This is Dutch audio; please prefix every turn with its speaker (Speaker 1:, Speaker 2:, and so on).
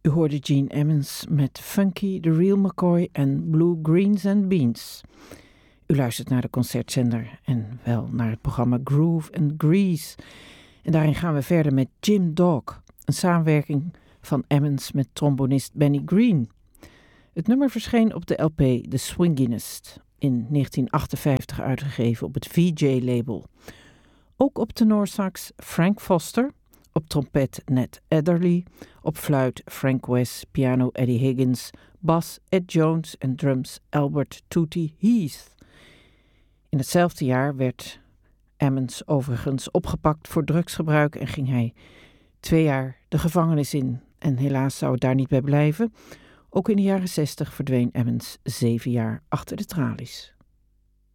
Speaker 1: U hoorde Gene Ammons met Funky, The Real McCoy en Blue Greens and Beans. U luistert naar de concertzender en wel naar het programma Groove and Grease. En daarin gaan we verder met Jim Dog, een samenwerking van Ammons met trombonist Benny Green. Het nummer verscheen op de LP The Swinginist, in 1958 uitgegeven op het VJ-label. Ook op tenorsax Frank Foster, op trompet Ned Adderley, op fluit Frank West, piano Eddie Higgins, bas Ed Jones en drums Albert Tootie Heath. In hetzelfde jaar werd Ammons overigens opgepakt voor drugsgebruik en ging hij 2 jaar de gevangenis in. En helaas zou het daar niet bij blijven. Ook in de jaren 60 verdween Ammons 7 jaar achter de tralies.